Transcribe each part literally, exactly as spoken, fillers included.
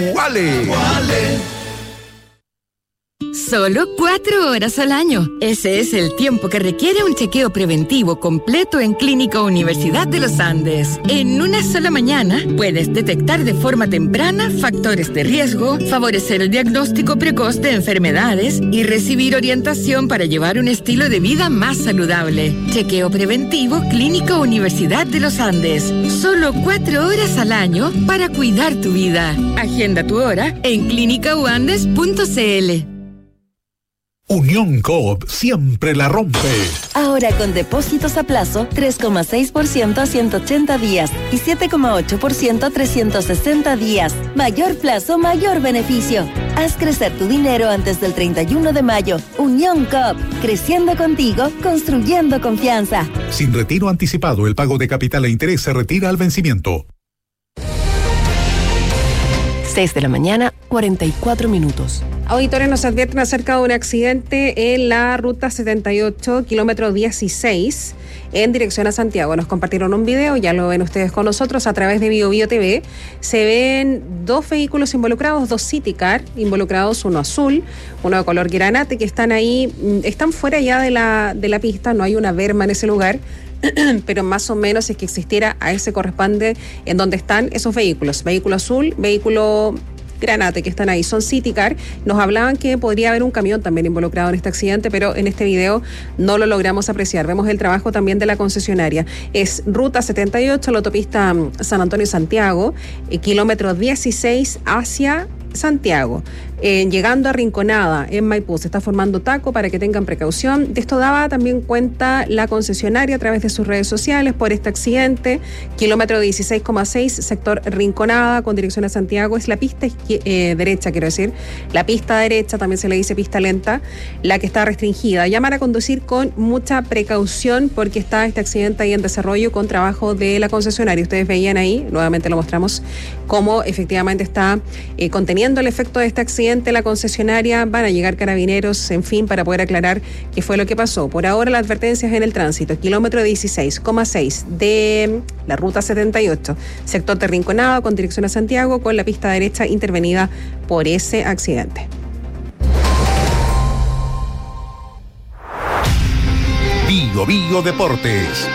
Quale. Solo cuatro horas al año. Ese es el tiempo que requiere un chequeo preventivo completo en Clínica Universidad de los Andes. En una sola mañana puedes detectar de forma temprana factores de riesgo, favorecer el diagnóstico precoz de enfermedades y recibir orientación para llevar un estilo de vida más saludable. Chequeo preventivo Clínica Universidad de los Andes. Solo cuatro horas al año para cuidar tu vida. Agenda tu hora en clínica u andes punto c l. Unión Coop siempre la rompe. Ahora con depósitos a plazo tres coma seis por ciento a ciento ochenta días y siete coma ocho por ciento a trescientos sesenta días. Mayor plazo, mayor beneficio. Haz crecer tu dinero antes del treinta y uno de mayo. Unión Coop, creciendo contigo, construyendo confianza. Sin retiro anticipado, el pago de capital e interés se retira al vencimiento. seis de la mañana, cuarenta y cuatro minutos. Auditores nos advierten acerca de un accidente en la ruta setenta y ocho, kilómetro dieciséis, en dirección a Santiago. Nos compartieron un video, ya lo ven ustedes con nosotros a través de Bio Bio T V. Se ven dos vehículos involucrados, dos City Car involucrados, uno azul, uno de color granate, que están ahí, están fuera ya de la, de la pista, no hay una berma en ese lugar, pero más o menos si es que existiera, a ese corresponde en donde están esos vehículos. Vehículo azul, vehículo granate que están ahí, son City Car. Nos hablaban que podría haber un camión también involucrado en este accidente, pero en este video no lo logramos apreciar. Vemos el trabajo también de la concesionaria. Es ruta setenta y ocho, la autopista San Antonio-Santiago, eh, kilómetro dieciséis hacia Santiago. Eh, llegando a Rinconada, en Maipú, se está formando taco para que tengan precaución. De esto daba también cuenta la concesionaria a través de sus redes sociales por este accidente. Kilómetro dieciséis coma seis, sector Rinconada, con dirección a Santiago. Es la pista eh, derecha, quiero decir. La pista derecha, también se le dice pista lenta, la que está restringida. Llaman a conducir con mucha precaución porque está este accidente ahí en desarrollo con trabajo de la concesionaria. Ustedes veían ahí, nuevamente lo mostramos, cómo efectivamente está eh, conteniendo el efecto de este accidente la concesionaria. Van a llegar carabineros, en fin, para poder aclarar qué fue lo que pasó. Por ahora, las advertencias en el tránsito. Kilómetro dieciséis coma seis de la ruta setenta y ocho, sector de Rinconada, con dirección a Santiago, con la pista derecha intervenida por ese accidente. Bio Bio Deportes.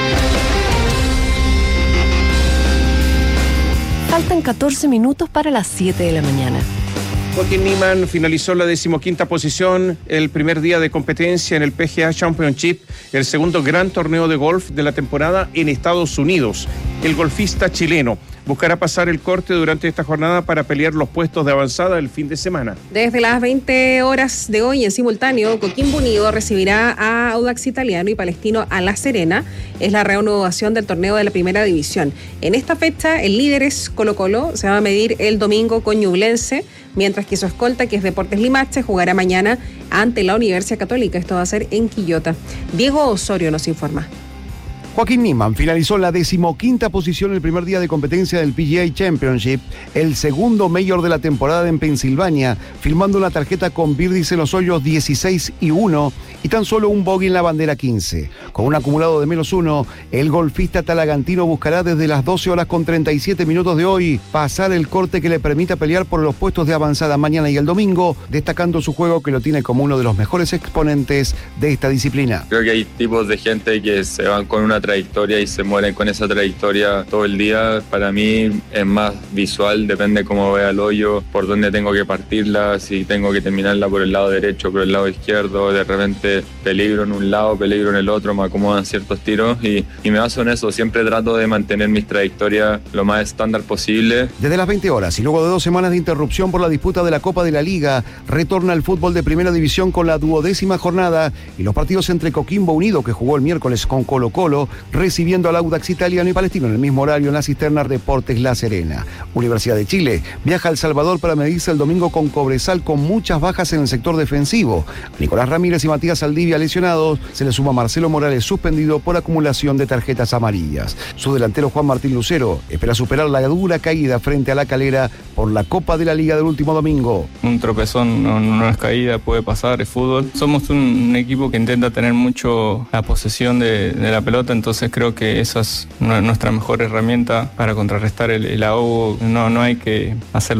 Faltan catorce minutos para las siete de la mañana. Joaquín Niemann finalizó la decimoquinta posición el primer día de competencia en el P G A Championship, el segundo gran torneo de golf de la temporada en Estados Unidos. El golfista chileno buscará pasar el corte durante esta jornada para pelear los puestos de avanzada el fin de semana. Desde las veinte horas de hoy, en simultáneo, Coquimbo Unido recibirá a Audax Italiano y Palestino a La Serena. Es la reanudación del torneo de la primera división. En esta fecha, el líder es Colo-Colo, se va a medir el domingo con Ñublense, mientras que su escolta, que es Deportes Limache, jugará mañana ante la Universidad Católica. Esto va a ser en Quillota. Diego Osorio nos informa. Joaquín Niemann finalizó en la decimoquinta posición el primer día de competencia del P G A Championship, el segundo mayor de la temporada en Pensilvania, firmando una tarjeta con birdies en los hoyos dieciséis y uno y tan solo un bogey en la bandera quince. Con un acumulado de menos uno, el golfista talagantino buscará desde las doce horas con treinta y siete minutos de hoy pasar el corte que le permita pelear por los puestos de avanzada mañana y el domingo, destacando su juego que lo tiene como uno de los mejores exponentes de esta disciplina. Creo que hay tipos de gente que se van con una trayectoria y se mueren con esa trayectoria todo el día. Para mí es más visual, depende cómo vea el hoyo, por dónde tengo que partirla, si tengo que terminarla por el lado derecho, por el lado izquierdo, de repente peligro en un lado, peligro en el otro, me acomodan ciertos tiros y, y me baso en eso. Siempre trato de mantener mis trayectorias lo más estándar posible. Desde las veinte horas y luego de dos semanas de interrupción por la disputa de la Copa de la Liga, retorna el fútbol de primera división con la duodécima jornada y los partidos entre Coquimbo Unido, que jugó el miércoles con Colo-Colo, recibiendo al Audax Italiano y Palestino en el mismo horario en la cisterna Deportes La Serena. Universidad de Chile viaja a El Salvador para medirse el domingo con Cobresal, con muchas bajas en el sector defensivo. Nicolás Ramírez y Matías Saldivia lesionados, se le suma Marcelo Morales suspendido por acumulación de tarjetas amarillas. Su delantero Juan Martín Lucero espera superar la dura caída frente a La Calera por la Copa de la Liga del último domingo. Un tropezón no, no es caída, puede pasar, es fútbol. Somos un, un equipo que intenta tener mucho la posesión de, de la pelota, entonces creo que esa es nuestra mejor herramienta para contrarrestar el, el ahogo. No, no hay que hacer